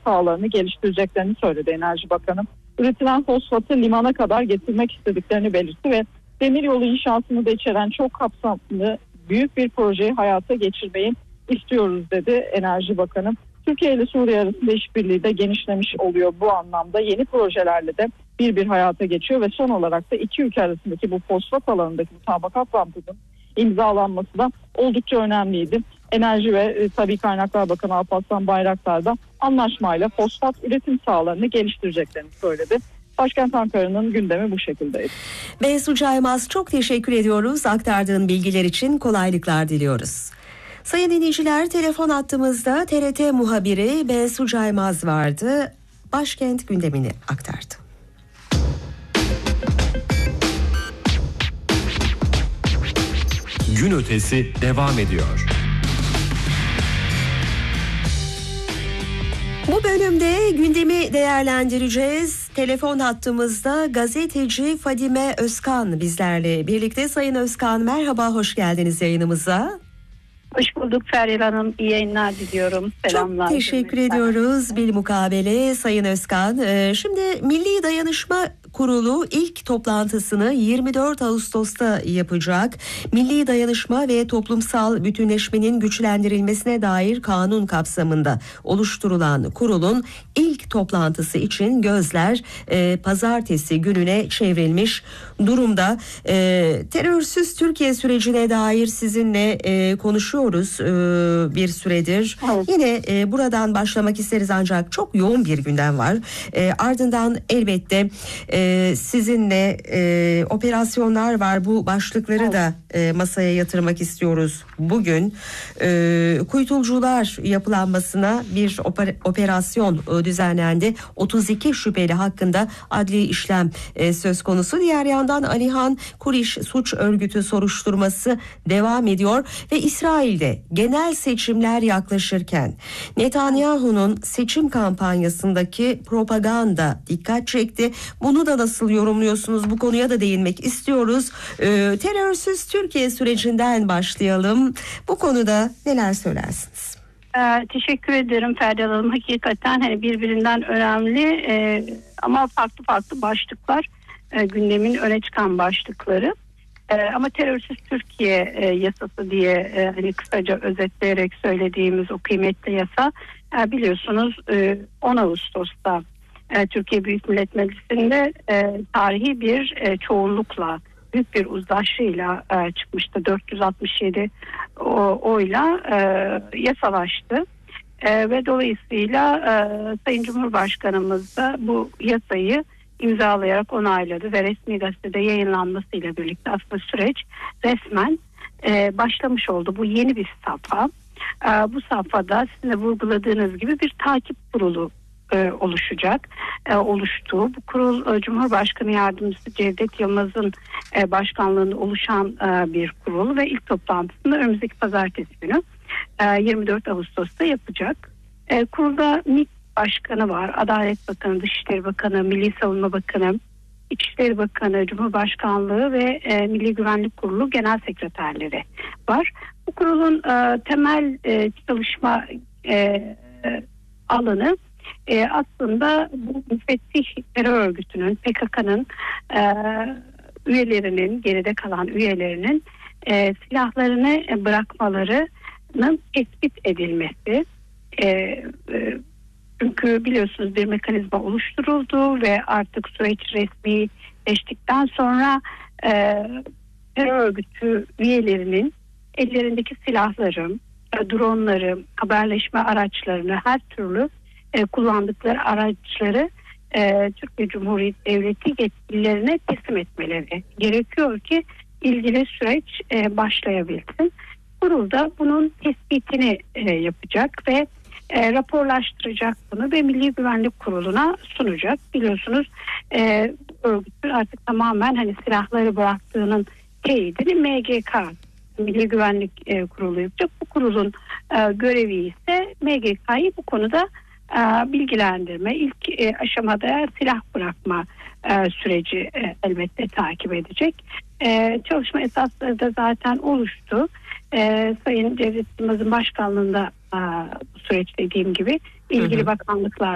sahalarını geliştireceklerini söyledi Enerji Bakanı. Üretilen fosfatı limana kadar getirmek istediklerini belirtti ve demiryolu inşasını da içeren çok kapsamlı büyük bir projeyi hayata geçirmeyi istiyoruz dedi Enerji Bakanı. Türkiye ile Suriye arasında işbirliği de genişlemiş oluyor bu anlamda. Yeni projelerle de bir hayata geçiyor ve son olarak da iki ülke arasındaki bu fosfat alanındaki mutabakat bandının imzalanması da oldukça önemliydi. Enerji ve Tabii Kaynaklar Bakanı Alparslan Bayraktar da anlaşmayla fosfat üretim sahalarını geliştireceklerini söyledi. Başkent Ankara'nın gündemi bu şekildeydi. Bensu Caymaz, çok teşekkür ediyoruz. Aktardığın bilgiler için kolaylıklar diliyoruz. Sayın dinleyiciler, telefon hattımızda TRT muhabiri Bensu Caymaz vardı. Başkent gündemini aktardı. Gün ötesi devam ediyor. Bu bölümde gündemi değerlendireceğiz. Telefon hattımızda gazeteci Fadime Özkan bizlerle birlikte. Sayın Özkan, merhaba, hoş geldiniz yayınımıza. Hoş bulduk Feryal Hanım, iyi yayınlar diliyorum. Selamlar. Çok teşekkür ediyoruz bilmukabele Sayın Özkan. Şimdi Milli Dayanışma Kurulu ilk toplantısını 24 Ağustos'ta yapacak. Milli dayanışma ve toplumsal bütünleşmenin güçlendirilmesine dair kanun kapsamında oluşturulan kurulun ilk toplantısı için gözler pazartesi gününe çevrilmiş durumda. Terörsüz Türkiye sürecine dair sizinle konuşuyoruz bir süredir. Evet. Yine buradan başlamak isteriz ancak çok yoğun bir gündem var. Ardından elbette sizinle operasyonlar var. Bu başlıkları da masaya yatırmak istiyoruz bugün. Kuytulcular yapılanmasına bir operasyon düzenlendi. 32 şüpheli hakkında adli işlem söz konusu. Diğer yandan Alihan Kuriş suç örgütü soruşturması devam ediyor ve İsrail'de genel seçimler yaklaşırken Netanyahu'nun seçim kampanyasındaki propaganda dikkat çekti. Bunu da nasıl yorumluyorsunuz? Bu konuya da değinmek istiyoruz. Terörsüz Türkiye sürecinden başlayalım. Bu konuda neler söylersiniz? Teşekkür ederim Feryal Hanım. Hakikaten birbirinden önemli ama farklı başlıklar, gündemin öne çıkan başlıkları. Ama terörsüz Türkiye yasası diye kısaca özetleyerek söylediğimiz o kıymetli yasa, biliyorsunuz 10 Ağustos'ta Türkiye Büyük Millet Meclisi'nde tarihi bir çoğunlukla, büyük bir uzlaşıyla çıkmıştı. 467 oyla yasalaştı. Ve dolayısıyla Sayın Cumhurbaşkanımız da bu yasayı imzalayarak onayladı ve resmi gazetede yayınlanmasıyla birlikte aslında süreç resmen başlamış oldu. Bu yeni bir safha. Bu safhada sizin de vurguladığınız gibi bir takip kurulu oluştu. Bu kurul Cumhurbaşkanı Yardımcısı Cevdet Yılmaz'ın başkanlığında oluşan bir kurul ve ilk toplantısını önümüzdeki pazartesi günü 24 Ağustos'ta yapacak. Kurulda MİT Başkanı var, Adalet Bakanı, Dışişleri Bakanı, Milli Savunma Bakanı, İçişleri Bakanı, Cumhurbaşkanlığı ve Milli Güvenlik Kurulu Genel Sekreterleri var. Bu kurulun temel çalışma alanı aslında bu müfettih terör örgütünün, PKK'nın üyelerinin, geride kalan üyelerinin silahlarını bırakmalarının tespit edilmesi. Çünkü biliyorsunuz bir mekanizma oluşturuldu ve artık süreç resmileştikten sonra terör örgütü üyelerinin ellerindeki silahları, dronları, haberleşme araçlarını, her türlü kullandıkları araçları Türkiye Cumhuriyeti Devleti yetkililerine teslim etmeleri gerekiyor ki ilgili süreç başlayabilsin. Kurul da bunun tespitini yapacak ve raporlaştıracak bunu ve Milli Güvenlik Kurulu'na sunacak. Biliyorsunuz örgütün artık tamamen silahları bıraktığının teyidini MGK, Milli Güvenlik Kurulu yapacak. Bu kurulun görevi ise MGK'yı bu konuda bilgilendirme, ilk aşamada silah bırakma süreci elbette takip edecek. Çalışma esasları da zaten oluştu. Sayın Cevdet Yılmaz'ın başkanlığında bu süreç dediğim gibi ilgili bakanlıklar